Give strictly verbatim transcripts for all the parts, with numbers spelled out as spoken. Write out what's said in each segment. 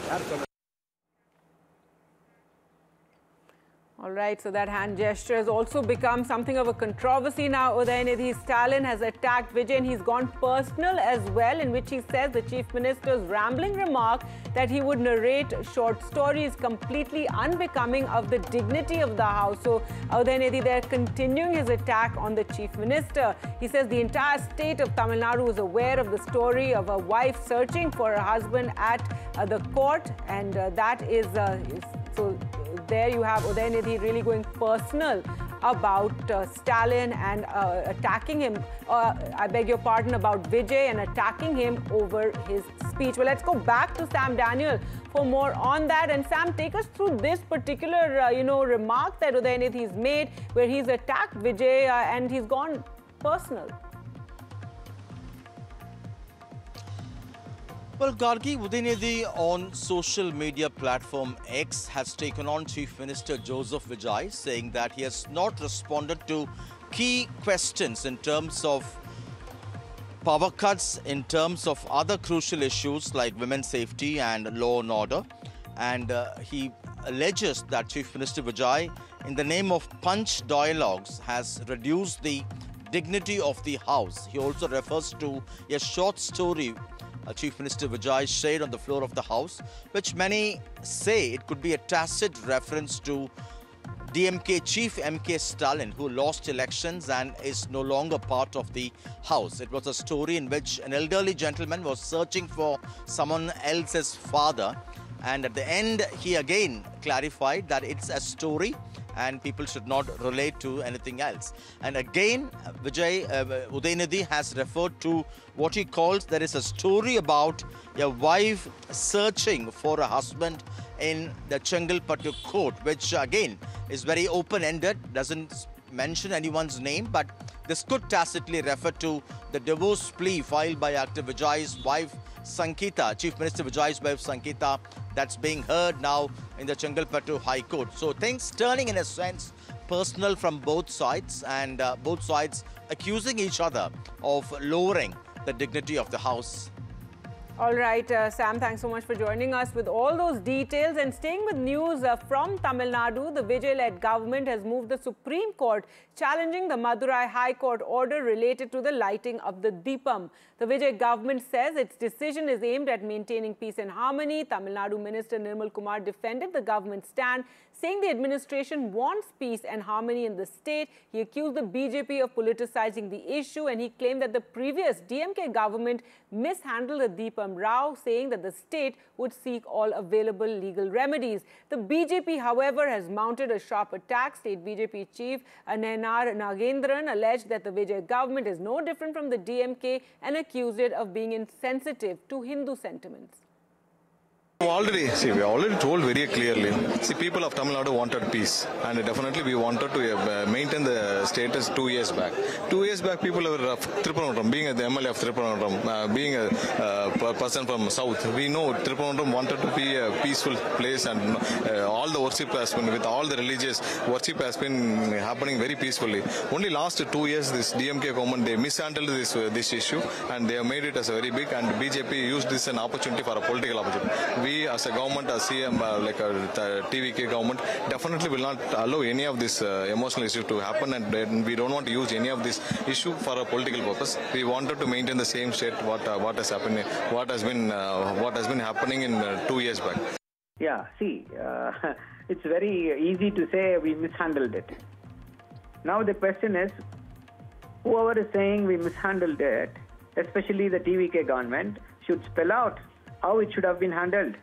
All right, so that hand gesture has also become something of a controversy now. Udayinidhi Stalin has attacked Vijay and he's gone personal as well, in which he says the Chief Minister's rambling remark that he would narrate short stories completely unbecoming of the dignity of the House. So Udayinidhi, they're continuing his attack on the Chief Minister. He says the entire state of Tamil Nadu is aware of the story of a wife searching for her husband at uh, the court, and uh, that is... Uh, is so there you have Udayinidhi really going personal about uh, Stalin and uh, attacking him, uh, I beg your pardon, about Vijay and attacking him over his speech. Well, let's go back to Sam Daniel for more on that. And Sam, take us through this particular, uh, you know, remark that Udayinidhi's made, where he's attacked Vijay uh, and he's gone personal. Well, Gargi, Udayinidhi on social media platform X has taken on Chief Minister Joseph Vijay, saying that he has not responded to key questions in terms of power cuts, in terms of other crucial issues like women's safety and law and order. And uh, he alleges that Chief Minister Vijay, in the name of punch dialogues, has reduced the dignity of the House. He also refers to a short story Uh, Chief Minister Vijay shared on the floor of the House, which many say it could be a tacit reference to D M K Chief M K Stalin, who lost elections and is no longer part of the House. It was a story in which an elderly gentleman was searching for someone else's father, and at the end he again clarified that it's a story and people should not relate to anything else. And again, Vijay, uh, Udayinidhi has referred to what he calls there is a story about a wife searching for a husband in the Chengalpattu court, which again is very open-ended, doesn't mention anyone's name, but this could tacitly refer to the divorce plea filed by actor Vijay's wife, Sankita, Chief Minister Vijay's wife, Sankita, that's being heard now in the Chengalpattu High Court. So things turning in a sense personal from both sides, and uh, both sides accusing each other of lowering the dignity of the House. All right, uh, Sam, thanks so much for joining us with all those details. And staying with news uh, from Tamil Nadu, the Vijay-led government has moved the Supreme Court challenging the Madurai High Court order related to the lighting of the Deepam. The Vijay government says its decision is aimed at maintaining peace and harmony. Tamil Nadu Minister Nirmal Kumar defended the government's stand, saying the administration wants peace and harmony in the state. He accused the B J P of politicizing the issue, and he claimed that the previous D M K government mishandled the Deepam Rao, saying that the state would seek all available legal remedies. The B J P, however, has mounted a sharp attack. State B J P chief Nayanar Nagendran alleged that the Vijay government is no different from the D M K and accused it of being insensitive to Hindu sentiments. Already, see, we already told very clearly. See, people of Tamil Nadu wanted peace, and definitely we wanted to uh, maintain the status two years back. Two years back, people were of Trippuranandram, being the M L A of Trippuranandram, uh, being a uh, person from South. We know Trippuranandram wanted to be a peaceful place, and uh, all the worship has been, with all the religious worship has been happening very peacefully. Only last two years, this D M K government, they mishandled this uh, this issue, and they have made it as a very big, and B J P used this as an opportunity for a political opportunity. We as a government, as C M, uh, like a T V K government, definitely will not allow any of this uh, emotional issue to happen, and uh, we don't want to use any of this issue for a political purpose. We wanted to maintain the same state what uh, what has happened, what has been uh, what has been happening in uh, two years back. Yeah, see, uh, it's very easy to say we mishandled it. Now the question is, whoever is saying we mishandled it, especially the T V K government, should spell out how it should have been handled.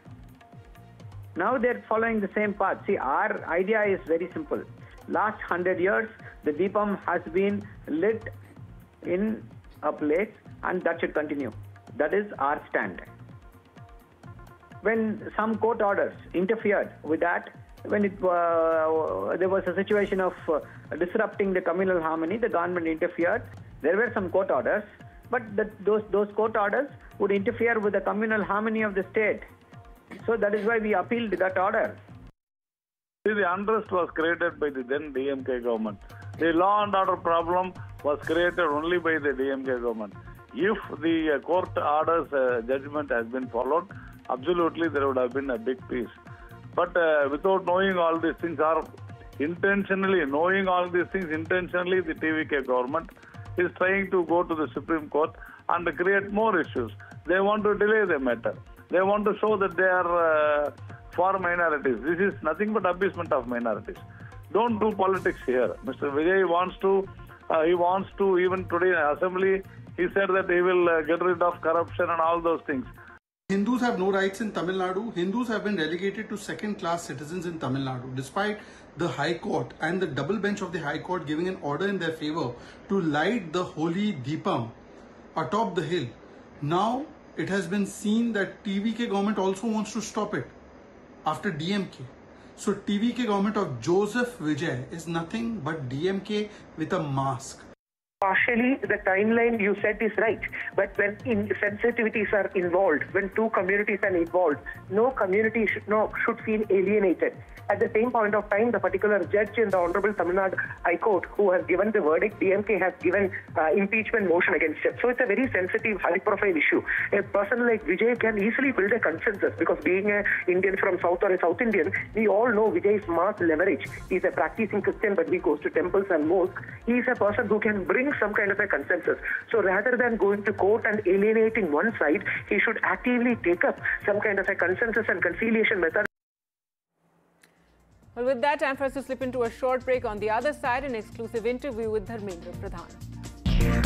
Now they're following the same path. See, our idea is very simple. Last hundred years, the Deepam has been lit in a place, and that should continue. That is our stand. When some court orders interfered with that, when it uh, there was a situation of uh, disrupting the communal harmony, the government interfered. There were some court orders, but the, those those court orders would interfere with the communal harmony of the state. So that is why we appealed that order. The unrest was created by the then D M K government. The law and order problem was created only by the D M K government. If the uh, court order's uh, judgment has been followed, absolutely there would have been a big peace. But uh, without knowing all these things, or intentionally knowing all these things, intentionally the T V K government is trying to go to the Supreme Court and create more issues. They want to delay the matter. They want to show that they are uh, for minorities. This is nothing but abasement of minorities. Don't do politics here. Mister Vijay wants to, uh, he wants to, even today in Assembly, he said that he will uh, get rid of corruption and all those things. Hindus have no rights in Tamil Nadu. Hindus have been relegated to second-class citizens in Tamil Nadu, despite the High Court and the double bench of the High Court giving an order in their favor to light the holy Deepam atop the hill. Now it has been seen that T V K government also wants to stop it after D M K. So T V K government of Joseph Vijay is nothing but D M K with a mask. Partially, the timeline you said is right. But when in sensitivities are involved, when two communities are involved, no community should, no, should feel alienated. At the same point of time, the particular judge in the Honorable Tamil Nadu High Court who has given the verdict, D M K has given uh, impeachment motion against him. So it's a very sensitive, high-profile issue. A person like Vijay can easily build a consensus because being an Indian from South or a South Indian, we all know Vijay's mass leverage. He's a practicing Christian, but he goes to temples and mosques. He's a person who can bring some kind of a consensus. So rather than going to court and alienating one side, he should actively take up some kind of a consensus and conciliation method. Well, with that, time for us to slip into a short break. On the other side, an exclusive interview with Dharmendra Pradhan.